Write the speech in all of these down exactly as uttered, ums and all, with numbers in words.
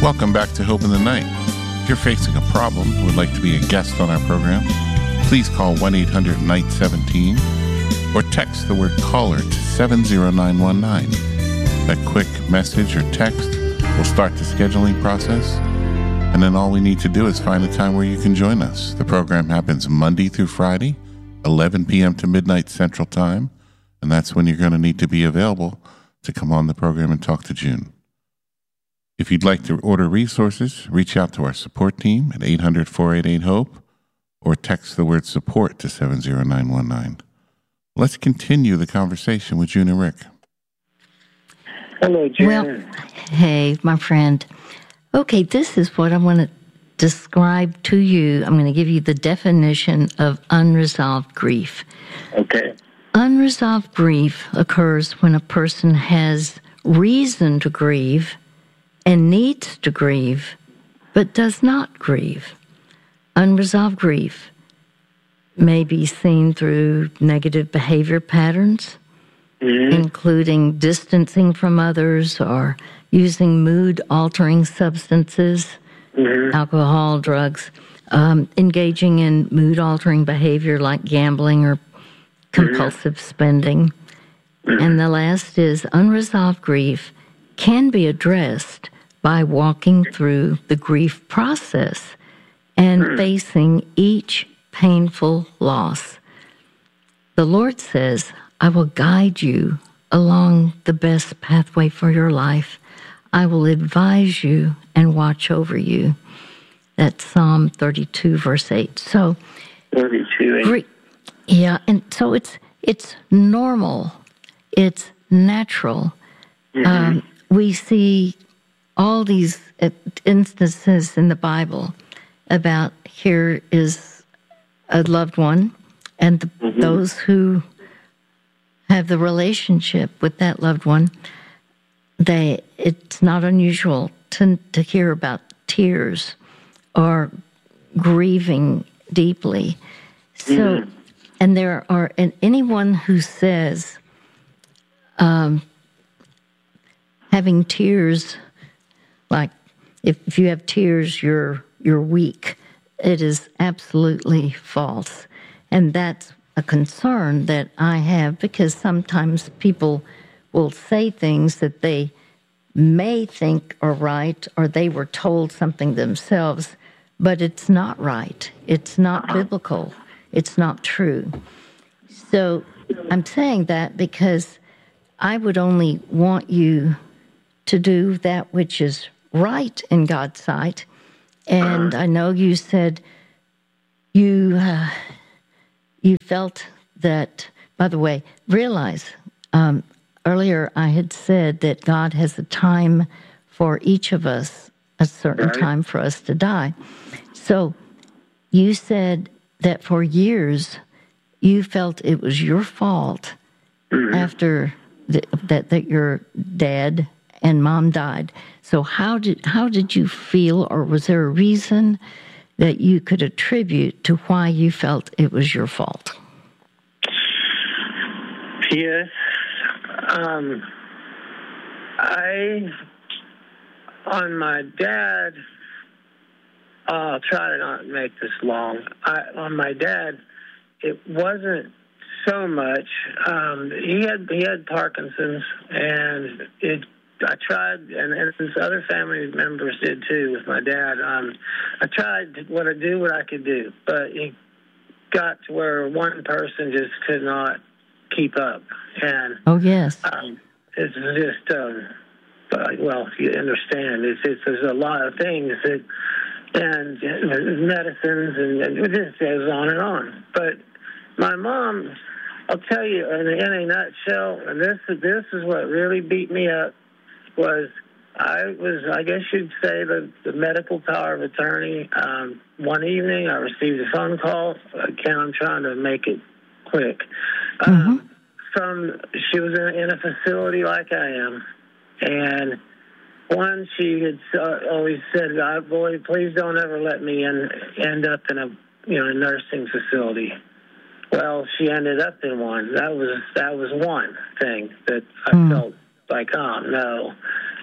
Welcome back to Hope in the Night. If you're facing a problem and would like to be a guest on our program, please call one eight hundred N I G H one seven or text the word caller to seven zero nine one nine. That quick message or text will start the scheduling process, and then all we need to do is find a time where you can join us. The program happens Monday through Friday, eleven p.m. to midnight Central Time, and that's when you're going to need to be available to come on the program and talk to June. If you'd like to order resources, reach out to our support team at eight hundred, four eight eight, HOPE or text the word support to seven zero nine one nine. Let's continue the conversation with June and Rick. Hello, June. Well, hey, my friend. Okay, this is what I want to describe to you. I'm going to give you the definition of unresolved grief. Okay. Unresolved grief occurs when a person has reason to grieve and needs to grieve, but does not grieve. Unresolved grief may be seen through negative behavior patterns, mm-hmm. including distancing from others or using mood-altering substances, mm-hmm. alcohol, drugs, um, engaging in mood-altering behavior like gambling or compulsive mm-hmm. spending. Mm-hmm. And the last is unresolved grief can be addressed by walking through the grief process and mm-hmm. facing each painful loss. The Lord says, I will guide you along the best pathway for your life. I will advise you and watch over you. That's Psalm thirty-two, verse eight. So, thirty-two, eight. Gr- yeah, and so it's it's normal. It's natural. Mm-hmm. Um, we see all these instances in the Bible about here is a loved one and the, mm-hmm. those who have the relationship with that loved one, they it's not unusual to, to hear about tears or grieving deeply. So, mm-hmm. and there are, and anyone who says um, having tears, like if, if you have tears, you're you're weak. It is absolutely false. And that's a concern that I have because sometimes people will say things that they may think are right or they were told something themselves, but it's not right. It's not biblical. It's not true. So I'm saying that because I would only want you to do that which is right in God's sight. And I know you said you uh, you felt that, by the way, realize um, earlier I had said that God has a time for each of us, a certain right. time for us to die. So you said that for years you felt it was your fault mm-hmm. after the, that that your dad and mom died. So how did how did you feel, or was there a reason that you could attribute to why you felt it was your fault? Yes. Um, I, on my dad, I'll try to not make this long. I, on my dad, it wasn't so much. Um, he had he had Parkinson's, and it. I tried, and, and his other family members did too with my dad. Um, I tried what I do, what I could do, but it got to where one person just could not keep up. And oh yes, um, it's just um, well, you understand. It's, it's there's a lot of things that, and uh, medicines, and, and it just goes on and on. But my mom, I'll tell you in a, in a nutshell, and this this is what really beat me up. Was I was, I guess you'd say, the, the medical power of attorney. Um, one evening, I received a phone call. Again, I'm trying to make it quick. Mm-hmm. Um, from she was in, in a facility like I am, and one, she had uh, always said, "God, boy, please don't ever let me in, end up in a you know a nursing facility." Well, she ended up in one. That was that was one thing that I mm. felt like, oh, no.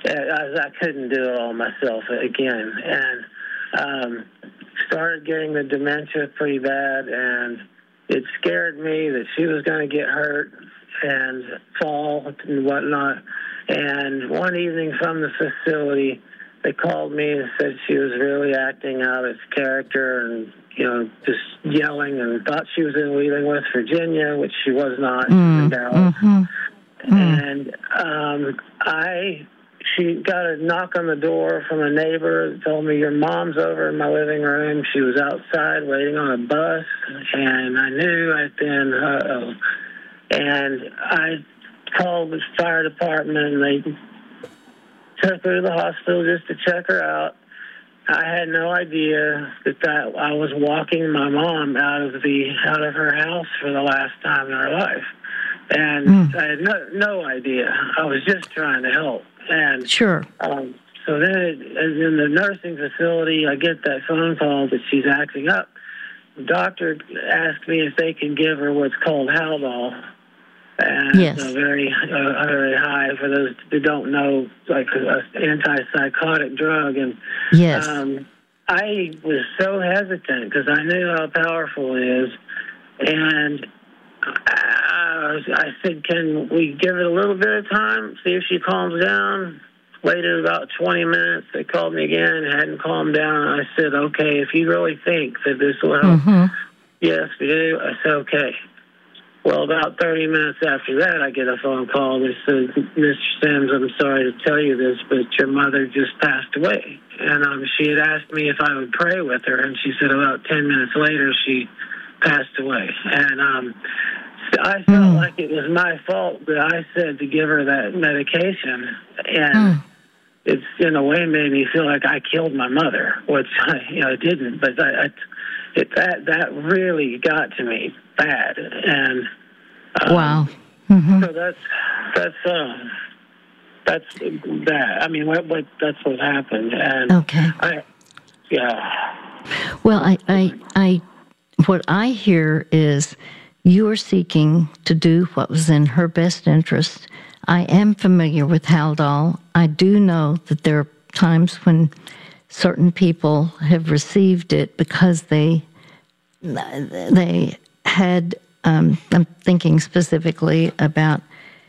I, I couldn't do it all myself again, and um, started getting the dementia pretty bad, and it scared me that she was going to get hurt and fall and whatnot. And one evening from the facility, they called me and said she was really acting out its character and, you know, just yelling, and thought she was in Wheeling, West Virginia, which she was not. She was in Dallas. Mm-hmm. And um, I, she got a knock on the door from a neighbor that told me, your mom's over in my living room. She was outside waiting on a bus, and I knew right then, uh-oh. And I called the fire department, and they took her to the hospital just to check her out. I had no idea that, that I was walking my mom out of the out of her house for the last time in her life, and mm. I had no no idea. I was just trying to help. And sure. Um, so then, it, in the nursing facility, I get that phone call that she's acting up. The doctor asked me if they can give her what's called Haldol. And yes. uh, very, uh, very high for those who don't know, like an antipsychotic drug. And yes. um, I was so hesitant because I knew how powerful it is. And I, I said, can we give it a little bit of time, see if she calms down? Waited about twenty minutes. They called me again, hadn't calmed down. I said, okay, if you really think that this will help, mm-hmm. yes, we do. I said, okay. Well, about thirty minutes after that, I get a phone call that says, Mister Sims, I'm sorry to tell you this, but your mother just passed away. And um, she had asked me if I would pray with her, and she said about ten minutes later, she passed away. And um, I felt mm. like it was my fault that I said to give her that medication. And mm. it's, in a way, made me feel like I killed my mother, which I, you know, I didn't. But I, I, it, that, that really got to me bad. And um, wow. Mm-hmm. So that's that's uh, that's that. I mean, what, what that's what happened. And okay. I, yeah. Well, I, I, I, what I hear is you are seeking to do what was in her best interest. I am familiar with Haldol. I do know that there are times when certain people have received it because they they had. Um, I'm thinking specifically about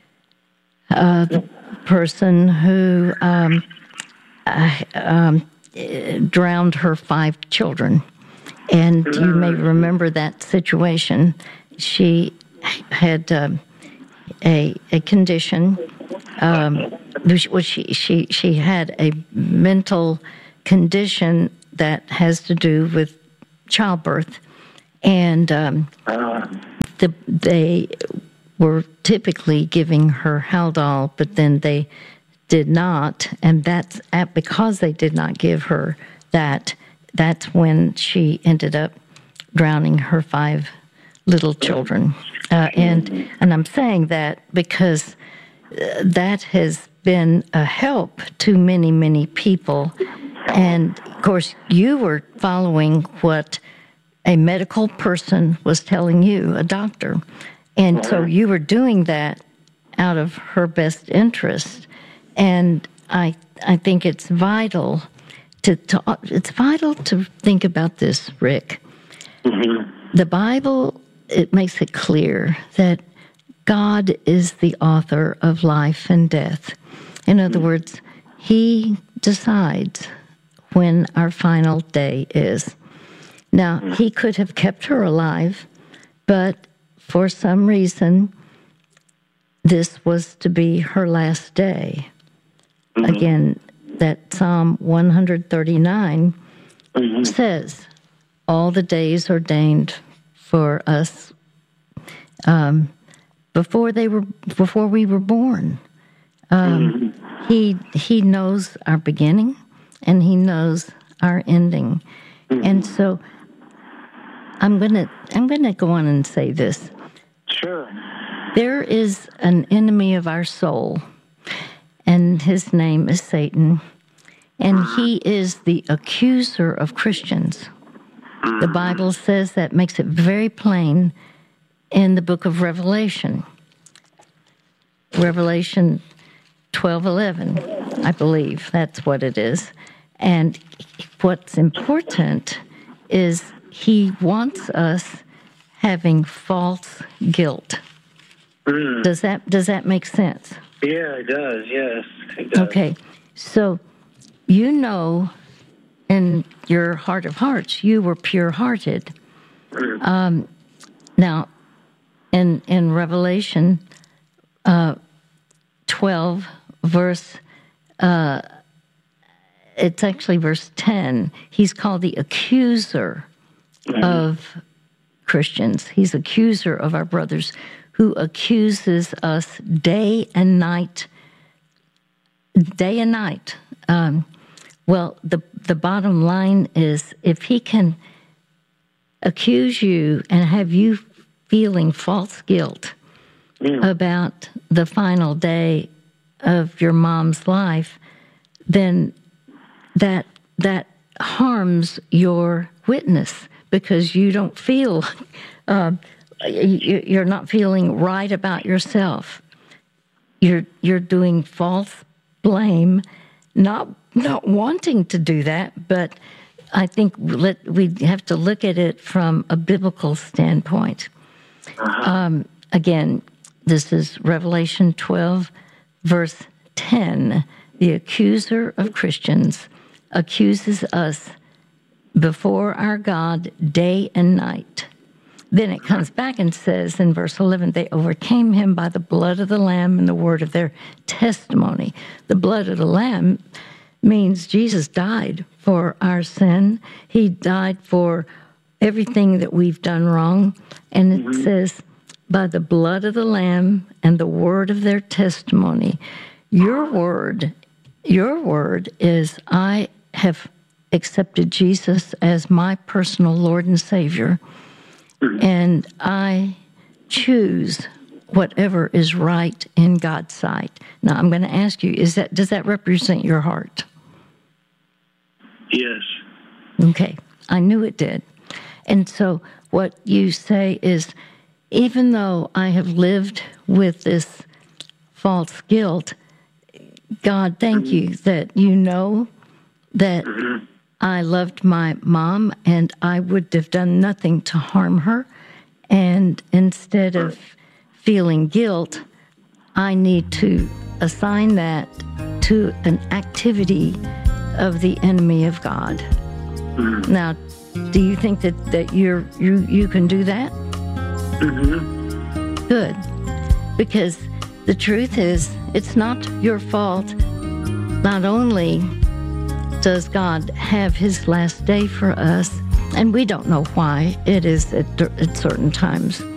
a person who um, uh, um, drowned her five children, and you may remember that situation. She had um, a a condition. Um, which she she she had a mental condition that has to do with childbirth, and um, the, they were typically giving her Haldol, but then they did not, and that's at, because they did not give her that. That's when she ended up drowning her five little children, uh, and and I'm saying that because uh, that has been a help to many many people, and of course you were following what a medical person was telling you, a doctor, and so you were doing that out of her best interest, and I I think it's vital to, to it's vital to think about this, Rick. Mm-hmm. The Bible, it makes it clear that God is the author of life and death. In other words, He decides when our final day is. Now, He could have kept her alive, but for some reason, this was to be her last day. Mm-hmm. Again, that Psalm one thirty-nine mm-hmm. says, all the days ordained for us um, before they were before we were born. Um, mm-hmm. He He knows our beginning, and He knows our ending, mm-hmm. and so I'm gonna I'm gonna go on and say this. Sure. There is an enemy of our soul, and his name is Satan, and he is the accuser of Christians. The Bible says that, makes it very plain in the book of Revelation. Revelation twelve eleven. I believe that's what it is. And what's important is he wants us having false guilt. Mm. Does that does that make sense? Yeah, it does. Yes, it does. Okay, so you know, in your heart of hearts, you were pure-hearted. Mm. Um, now, in in Revelation uh, twelve, verse, uh, it's actually verse ten. He's called the accuser mm. of Christians. He's accuser of our brothers, who accuses us day and night. Day and night. Um, well, the the bottom line is, if he can accuse you and have you feeling false guilt mm. about the final day of your mom's life, then that that harms your witness, because you don't feel, uh, you're not feeling right about yourself. You're you're doing false blame, not not wanting to do that, but I think let, we have to look at it from a biblical standpoint. Uh-huh. Um, again, this is Revelation twelve, verse ten. The accuser of Christians accuses us before our God day and night. Then it comes back and says in verse eleven, they overcame him by the blood of the Lamb and the word of their testimony. The blood of the Lamb means Jesus died for our sin. He died for everything that we've done wrong. And it mm-hmm. says, by the blood of the Lamb and the word of their testimony. Your word, your word is, I have accepted Jesus as my personal Lord and Savior, and I choose whatever is right in God's sight. Now, I'm going to ask you, is that does that represent your heart? Yes. Okay, I knew it did. And so what you say is, even though I have lived with this false guilt, God, thank mm-hmm. you that you know that mm-hmm. I loved my mom and I would have done nothing to harm her. And instead of feeling guilt, I need to assign that to an activity of the enemy of God. Mm-hmm. Now, do you think that, that you're, you you can do that? Mm-hmm. Good. Because the truth is, it's not your fault. Not only does God have his last day for us, and we don't know why it is at, at certain times,